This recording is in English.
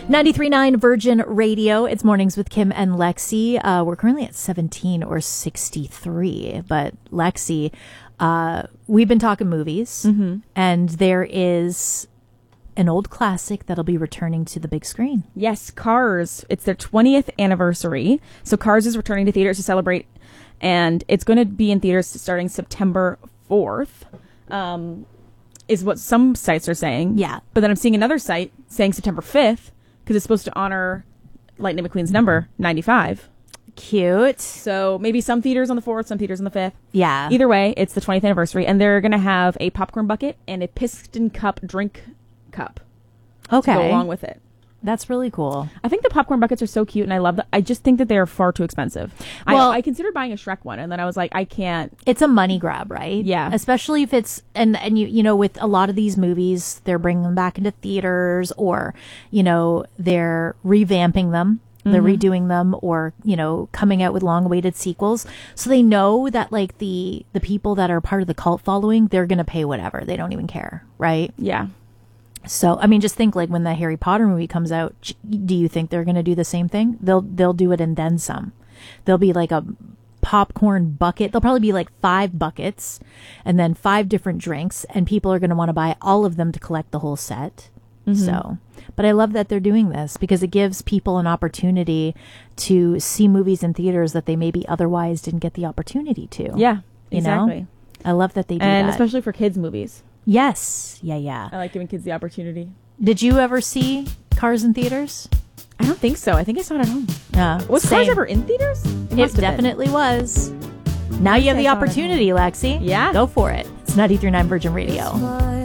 93.9 Virgin Radio. It's Mornings with Kim and Lexi. We're currently at 17 or 63. But Lexi, we've been talking movies. And there is an old classic that'll be returning to the big screen. Yes, Cars. It's their 20th anniversary. So Cars is returning to theaters to celebrate. And it's going to be in theaters starting September 4th. Is what some sites are saying. Yeah. But then I'm seeing another site saying September 5th. Because it's supposed to honor Lightning McQueen's number, 95. Cute. So maybe some theaters on the 4th, some theaters on the 5th. Yeah. Either way, it's the 20th anniversary. And they're going to have a popcorn bucket and a piston cup drink cup. Okay. To go along with it. That's really cool. I think the popcorn buckets are so cute, and I love them. I just think that they're far too expensive. Well, I considered buying a Shrek one, and then I was like, I can't. It's a money grab, right? Yeah. Especially if it's, and you know, with a lot of these movies, they're bringing them back into theaters, or, you know, they're revamping them. They're redoing them, or, you know, coming out with long-awaited sequels. So they know that, like, the people that are part of the cult following, they're going to pay whatever. They don't even care, right? Yeah. So, I mean, just think, like, when the Harry Potter movie comes out, do you think they're going to do the same thing? They'll do it and then some. There'll be, like, a popcorn bucket. There'll probably be, like, 5 buckets and then 5 different drinks, and people are going to want to buy all of them to collect the whole set. So, but I love that they're doing this because it gives people an opportunity to see movies in theaters that they maybe otherwise didn't get the opportunity to. Yeah, you exactly. know? I love that they do and that. especially for kids' movies. Yes. Yeah. I like giving kids the opportunity. Did you ever see Cars in theaters? I don't think so. I think I saw it at home. Was Cars ever in theaters? It definitely was. Now you have the opportunity, Lexi. Yeah. Go for it. It's 93.9 Virgin Radio.